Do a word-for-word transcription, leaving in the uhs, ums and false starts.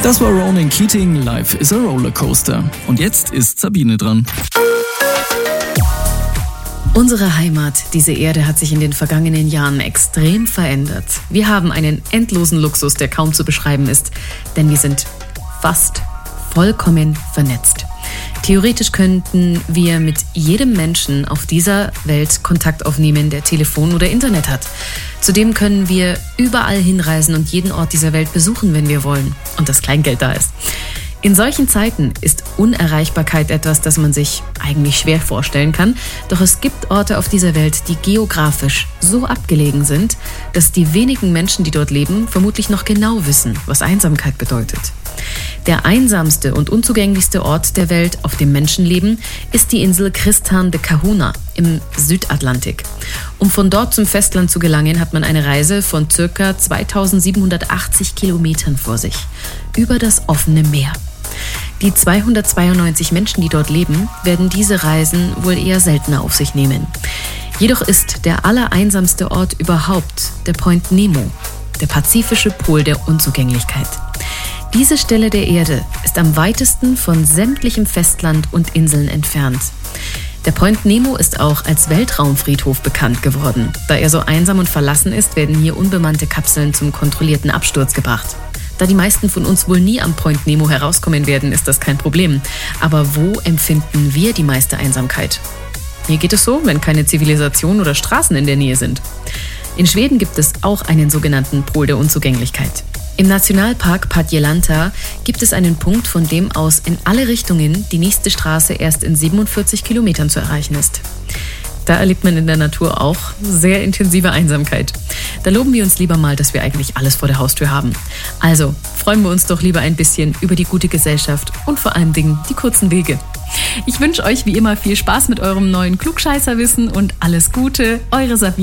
Das war Ronan Keating, Life is a Rollercoaster. Und jetzt ist Sabine dran. Unsere Heimat, diese Erde, hat sich in den vergangenen Jahren extrem verändert. Wir haben einen endlosen Luxus, der kaum zu beschreiben ist, denn wir sind fast vollkommen vernetzt. Theoretisch könnten wir mit jedem Menschen auf dieser Welt Kontakt aufnehmen, der Telefon oder Internet hat. Zudem können wir überall hinreisen und jeden Ort dieser Welt besuchen, wenn wir wollen und das Kleingeld da ist. In solchen Zeiten ist Unerreichbarkeit etwas, das man sich eigentlich schwer vorstellen kann. Doch es gibt Orte auf dieser Welt, die geografisch so abgelegen sind, dass die wenigen Menschen, die dort leben, vermutlich noch genau wissen, was Einsamkeit bedeutet. Der einsamste und unzugänglichste Ort der Welt, auf dem Menschen leben, ist die Insel Tristan de Cunha im Südatlantik. Um von dort zum Festland zu gelangen, hat man eine Reise von ca. zweitausendsiebenhundertachtzig Kilometern vor sich, über das offene Meer. Die zweihundertzweiundneunzig Menschen, die dort leben, werden diese Reisen wohl eher seltener auf sich nehmen. Jedoch ist der allereinsamste Ort überhaupt der Point Nemo, der pazifische Pol der Unzugänglichkeit. Diese Stelle der Erde ist am weitesten von sämtlichem Festland und Inseln entfernt. Der Point Nemo ist auch als Weltraumfriedhof bekannt geworden. Da er so einsam und verlassen ist, werden hier unbemannte Kapseln zum kontrollierten Absturz gebracht. Da die meisten von uns wohl nie am Point Nemo herauskommen werden, ist das kein Problem. Aber wo empfinden wir die meiste Einsamkeit? Hier geht es so, wenn keine Zivilisation oder Straßen in der Nähe sind. In Schweden gibt es auch einen sogenannten Pol der Unzugänglichkeit. Im Nationalpark Padjelanta gibt es einen Punkt, von dem aus in alle Richtungen die nächste Straße erst in siebenundvierzig Kilometern zu erreichen ist. Da erlebt man in der Natur auch sehr intensive Einsamkeit. Da loben wir uns lieber mal, dass wir eigentlich alles vor der Haustür haben. Also freuen wir uns doch lieber ein bisschen über die gute Gesellschaft und vor allen Dingen die kurzen Wege. Ich wünsche euch wie immer viel Spaß mit eurem neuen Klugscheißerwissen und alles Gute, eure Sabine.